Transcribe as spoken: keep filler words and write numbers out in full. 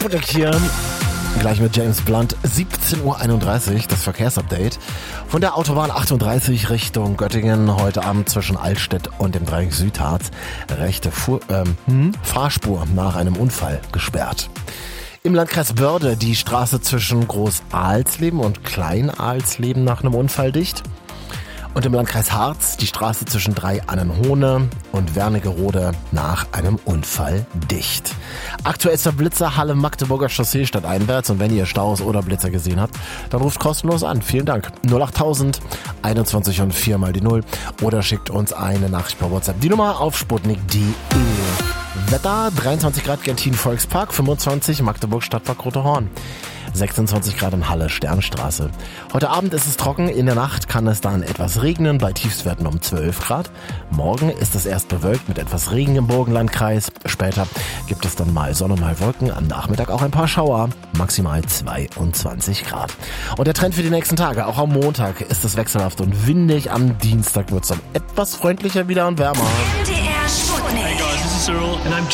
Sputnik hier. Gleich mit James Blunt, siebzehn Uhr einunddreißig, das Verkehrsupdate. Von der Autobahn achtunddreißig Richtung Göttingen, heute Abend zwischen Altstedt und dem Dreieck Südharz. Rechte Fuhr, ähm, hm, Fahrspur nach einem Unfall gesperrt. Im Landkreis Börde die Straße zwischen Groß-Alsleben und Klein-Alsleben nach einem Unfall dicht. Und im Landkreis Harz die Straße zwischen Drei-Annenhohne und Wernigerode nach einem Unfall dicht. Aktuell ist der Blitzer Halle Magdeburger Chaussee stadteinwärts und wenn ihr Staus oder Blitzer gesehen habt, dann ruft kostenlos an. Vielen Dank. null achttausend einundzwanzig und vier mal die null oder schickt uns eine Nachricht per WhatsApp. Die Nummer auf sputnik punkt de. Wetter, dreiundzwanzig Grad Gentin Volkspark, fünfundzwanzig Magdeburg Stadtpark Rote Horn. sechsundzwanzig Grad in Halle, Sternstraße. Heute Abend ist es trocken, in der Nacht kann es dann etwas regnen, bei Tiefstwerten um zwölf Grad. Morgen ist es erst bewölkt mit etwas Regen im Burgenlandkreis. Später gibt es dann mal Sonne, mal Wolken, am Nachmittag auch ein paar Schauer, maximal zweiundzwanzig Grad. Und der Trend für die nächsten Tage, auch am Montag ist es wechselhaft und windig, am Dienstag wird es dann etwas freundlicher wieder und wärmer. M D R Sputnik. Hey guys, this is Cyril and I'm